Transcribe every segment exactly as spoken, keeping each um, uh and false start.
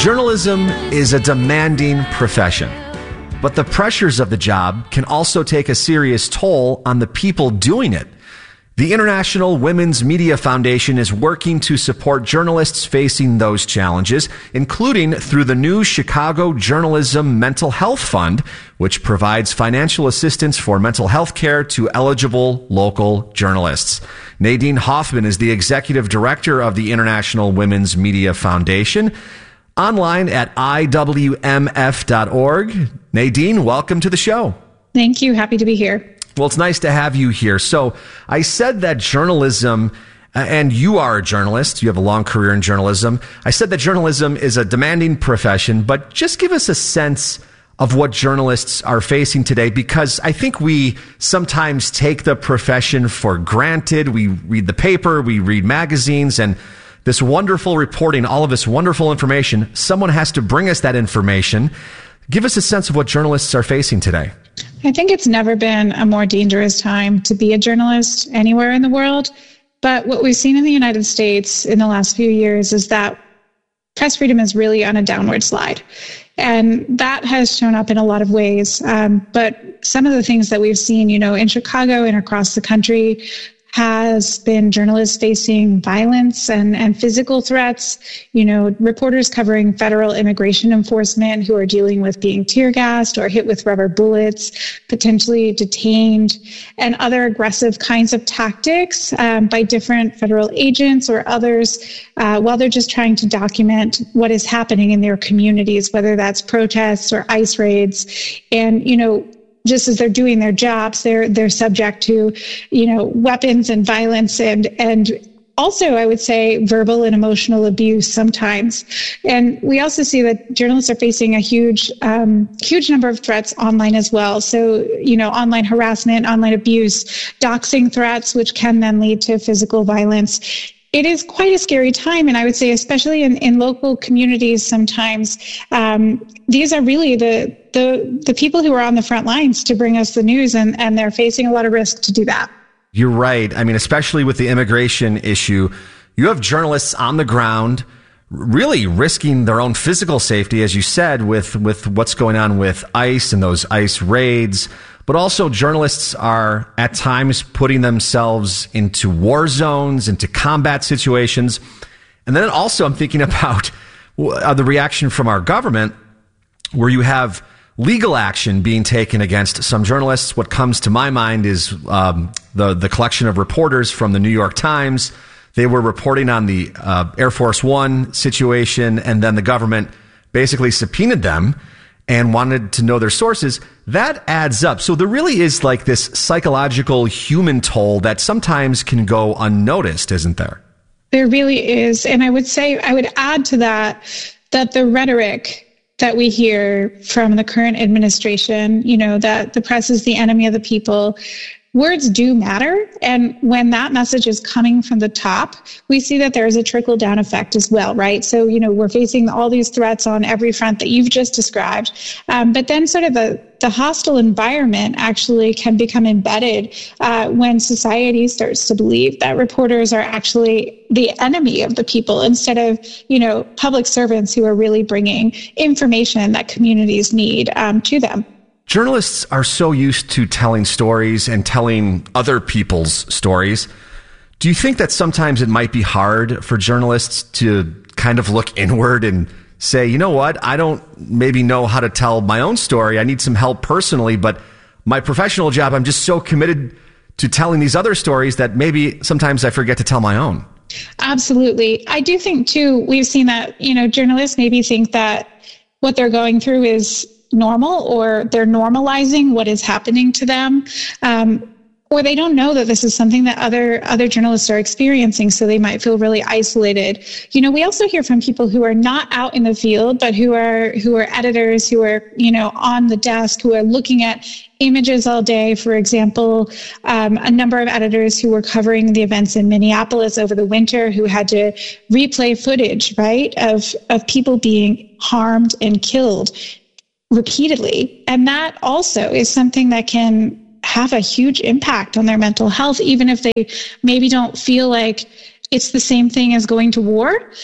Journalism is a demanding profession, but the pressures of the job can also take a serious toll on the people doing it. The International Women's Media Foundation is working to support journalists facing those challenges, including through the new Chicago Journalism Mental Health Fund, which provides financial assistance for mental health care to eligible local journalists. Nadine Hoffman is the executive director of the International Women's Media Foundation. Online at I W M F dot org. Nadine, welcome to the show. Thank you. Happy to be here. Well, it's nice to have you here. So I said that journalism, and you are a journalist, you have a long career in journalism. I said that journalism is a demanding profession, but just give us a sense of what journalists are facing today, because I think we sometimes take the profession for granted. We read the paper, we read magazines, and this wonderful reporting, all of this wonderful information, someone has to bring us that information. Give us a sense of what journalists are facing today. I think it's never been a more dangerous time to be a journalist anywhere in the world. But what we've seen in the United States in the last few years is that press freedom is really on a downward slide. And that has shown up in a lot of ways. Um, but some of the things that we've seen, you know, in Chicago and across the country, has been journalists facing violence and, and physical threats, you know, reporters covering federal immigration enforcement who are dealing with being tear gassed or hit with rubber bullets, potentially detained, and other aggressive kinds of tactics um, by different federal agents or others uh, while they're just trying to document what is happening in their communities, whether that's protests or ICE raids. And, you know, just as they're doing their jobs, they're they're subject to, you know, weapons and violence and and also, I would say, verbal and emotional abuse sometimes. And we also see that journalists are facing a huge, um, huge number of threats online as well. So, you know, online harassment, online abuse, doxing threats, which can then lead to physical violence. It is quite a scary time, and I would say, especially in, in local communities, sometimes um, these are really the, the the people who are on the front lines to bring us the news, and, and they're facing a lot of risk to do that. You're right. I mean, especially with the immigration issue, you have journalists on the ground really risking their own physical safety, as you said, with, with what's going on with ICE and those ICE raids. But also journalists are at times putting themselves into war zones, into combat situations. And then also I'm thinking about uh, the reaction from our government, where you have legal action being taken against some journalists. What comes to my mind is um, the, the collection of reporters from the New York Times. They were reporting on the uh, Air Force One situation, and then the government basically subpoenaed them and wanted to know their sources. That adds up. So there really is like this psychological human toll that sometimes can go unnoticed, isn't there? There really is. And I would say, I would add to that, that the rhetoric that we hear from the current administration, you know, that the press is the enemy of the people, words do matter. And when that message is coming from the top, we see that there is a trickle down effect as well, right? So, you know, we're facing all these threats on every front that you've just described. Um, but then sort of the, the hostile environment actually can become embedded uh, when society starts to believe that reporters are actually the enemy of the people instead of, you know, public servants who are really bringing information that communities need um, to them. Journalists are so used to telling stories and telling other people's stories. Do you think that sometimes it might be hard for journalists to kind of look inward and say, you know what, I don't maybe know how to tell my own story. I need some help personally, but my professional job, I'm just so committed to telling these other stories that maybe sometimes I forget to tell my own. Absolutely. I do think, too, we've seen that, you know, journalists maybe think that what they're going through is normal, or they're normalizing what is happening to them, um, or they don't know that this is something that other other journalists are experiencing, so they might feel really isolated. You know, we also hear from people who are not out in the field, but who are who are editors, who are, you know, on the desk, who are looking at images all day. For example, um, a number of editors who were covering the events in Minneapolis over the winter, who had to replay footage, right, of of people being harmed and killed repeatedly. And that also is something that can have a huge impact on their mental health, even if they maybe don't feel like it's the same thing as going to war.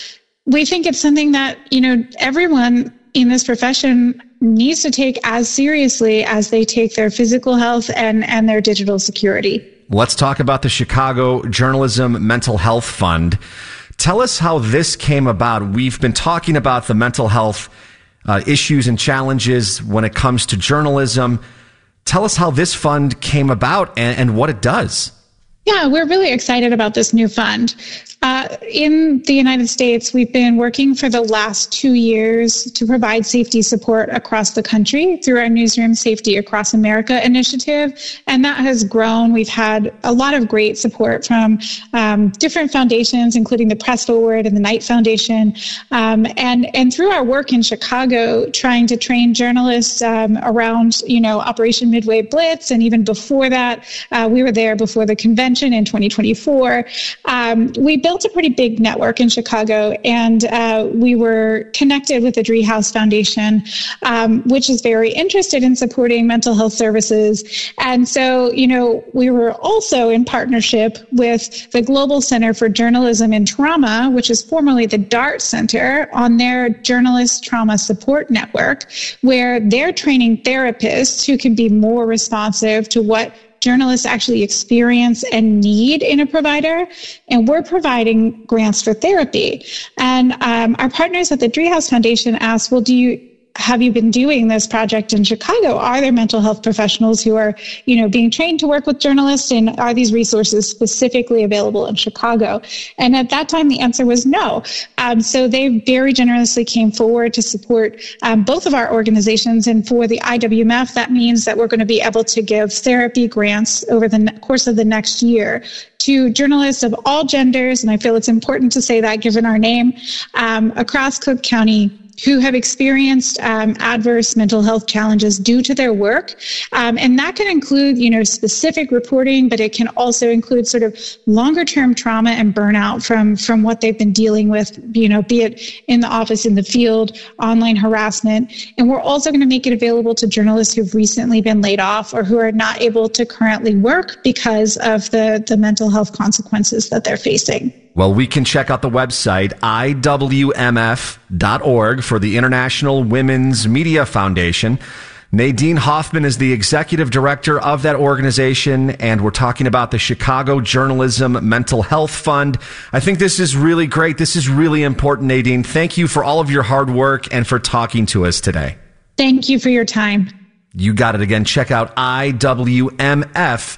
we think it's something that, you know, everyone in this profession needs to take as seriously as they take their physical health and, and their digital security. Let's talk about the Chicago Journalism Mental Health Fund. Tell us how this came about. We've been talking about the mental health uh, issues and challenges when it comes to journalism. Tell us how this fund came about and, and what it does. Yeah, we're really excited about this new fund. Uh, in the United States, we've been working for the last two years to provide safety support across the country through our Newsroom Safety Across America initiative, and that has grown. We've had a lot of great support from um, different foundations, including the Press Forward and the Knight Foundation, um, and and through our work in Chicago, trying to train journalists um, around, you know, Operation Midway Blitz, and even before that, uh, we were there before the convention in twenty twenty-four. Um, we built built a pretty big network in Chicago, and uh, we were connected with the Driehaus Foundation, um, which is very interested in supporting mental health services. And so, you know, we were also in partnership with the Global Center for Journalism and Trauma, which is formerly the DART Center, on their Journalist Trauma Support Network, where they're training therapists who can be more responsive to what journalists actually experience and need in a provider, and we're providing grants for therapy. And um, our partners at the Driehaus Foundation asked, well, do you have you been doing this project in Chicago? Are there mental health professionals who are, you know, being trained to work with journalists, and are these resources specifically available in Chicago? And at that time, the answer was no. Um, so they very generously came forward to support um, both of our organizations. And for the I W M F, that means that we're going to be able to give therapy grants over the ne- course of the next year to journalists of all genders, and I feel it's important to say that given our name, um, across Cook County, who have experienced um, adverse mental health challenges due to their work. Um, and that can include, you know, specific reporting, but it can also include sort of longer term trauma and burnout from, from what they've been dealing with, you know, be it in the office, in the field, online harassment. And we're also going to make it available to journalists who've recently been laid off or who are not able to currently work because of the, the mental health consequences that they're facing. Well, we can check out the website, I W M F dot org, for the International Women's Media Foundation. Nadine Hoffman is the executive director of that organization, and we're talking about the Chicago Journalism Mental Health Fund. I think this is really great. This is really important, Nadine. Thank you for all of your hard work and for talking to us today. Thank you for your time. You got it. Again, check out I W M F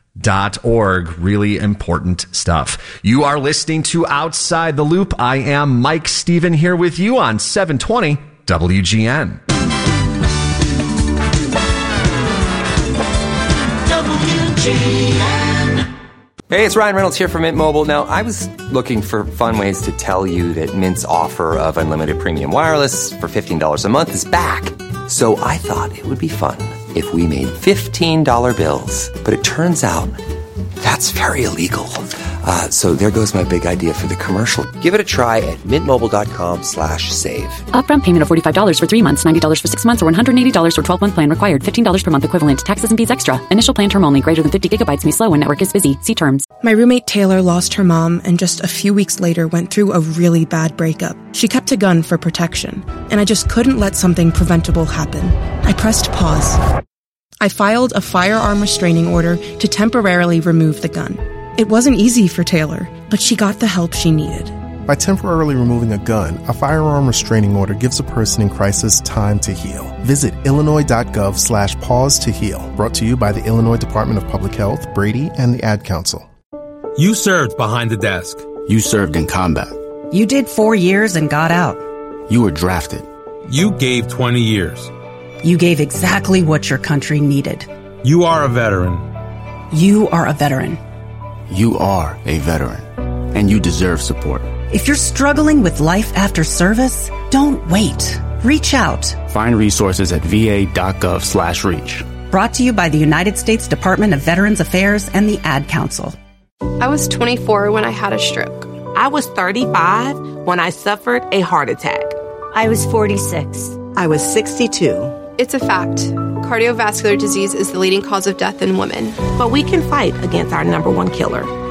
dot org. Really important stuff. You are listening to Outside the Loop. I am Mike Stephen here with you on seven twenty W G N. W G N. Hey, it's Ryan Reynolds here from Mint Mobile. Now, I was looking for fun ways to tell you that Mint's offer of unlimited premium wireless for fifteen dollars a month is back. So I thought it would be fun if we made fifteen dollar bills. But it turns out that's very illegal. Uh, so there goes my big idea for the commercial. Give it a try at mintmobile.com slash save. Upfront payment of forty-five dollars for three months, ninety dollars for six months, or one hundred eighty dollars for twelve-month plan required. fifteen dollars per month equivalent. Taxes and fees extra. Initial plan term only. Greater than fifty gigabytes may slow when network is busy. See terms. My roommate Taylor lost her mom and just a few weeks later went through a really bad breakup. She kept a gun for protection, and I just couldn't let something preventable happen. I pressed pause. I filed a firearm restraining order to temporarily remove the gun. It wasn't easy for Taylor, but she got the help she needed. By temporarily removing a gun, a firearm restraining order gives a person in crisis time to heal. Visit illinois.gov slash pause to heal. Brought to you by the Illinois Department of Public Health, Brady, and the Ad Council. You served behind the desk. You served in combat. You did four years and got out. You were drafted. You gave twenty years. You gave exactly what your country needed. You are a veteran. You are a veteran. You are a veteran, and you deserve support. If you're struggling with life after service, don't wait. Reach out. Find resources at va.gov slash reach. Brought to you by the United States Department of Veterans Affairs and the Ad Council. I was twenty-four when I had a stroke. I was thirty-five when I suffered a heart attack. I was forty-six. I was sixty-two. It's a fact. Cardiovascular disease is the leading cause of death in women. But we can fight against our number one killer,